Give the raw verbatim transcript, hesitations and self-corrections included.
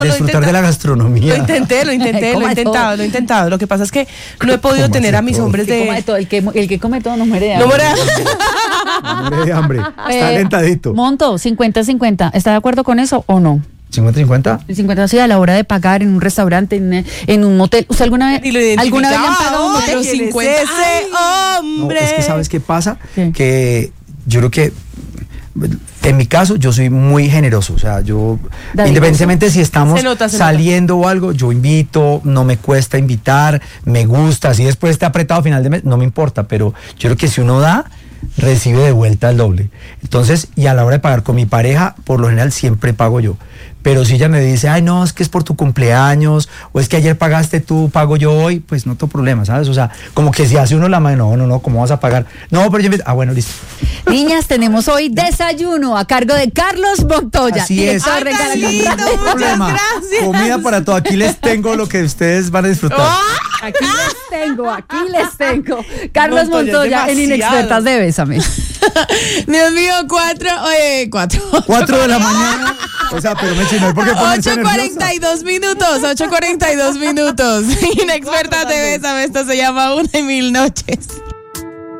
disfrutar de la gastronomía. Lo intenté, lo intenté, lo he intentado, lo he intentado. Lo que pasa es que no he podido tener a mis todo? hombres de... Come todo, el, que, el que come todo no muere de No hambre. muere. No muere de hambre. Está Eh, alentadito. Monto, cincuenta cincuenta. ¿Está de acuerdo con eso o no? ¿cincuenta cincuenta? El cincuenta sí, a la hora de pagar en un restaurante, en, en un motel. ¿Usted alguna vez, Y lo alguna vez le han identificaba, pagado un "Ay, motel? ¿quién es cincuenta? ese No, hombre? es que ¿sabes qué pasa? ¿Qué? Que yo creo que en mi caso yo soy muy generoso, o sea, yo Dadivoso. independientemente si estamos Se nota, se saliendo o algo, yo invito, no me cuesta invitar, me gusta, si después está apretado a final de mes, no me importa, pero yo creo que si uno da, recibe de vuelta el doble. Entonces, y a la hora de pagar con mi pareja, por lo general siempre pago yo. Pero si ella me dice, ay, no, es que es por tu cumpleaños, o es que ayer pagaste tú, pago yo hoy, pues no tengo problema, ¿sabes? O sea, como que si hace uno la mano, no, no, no, ¿cómo vas a pagar? No, pero yo me... Ah, bueno, listo. Niñas, tenemos hoy desayuno a cargo de Carlos Montoya. Así es. director de Ay, tan Caracol lindo, Radio. No hay problema. gracias. Comida para todo. Aquí les tengo lo que ustedes van a disfrutar. Aquí les tengo, aquí les tengo. Carlos Montoya es Montoya en demasiado. Inexpertas de Bésame. Dios mío, cuatro, oye, cuatro. Cuatro de la mañana. O sea, pero me chino, ¿por qué ponerse ocho nerviosa? cuarenta y dos minutos, ocho cuarenta y dos minutos. Inexperta T V, ¿sabes? Esto se llama Una y Mil Noches.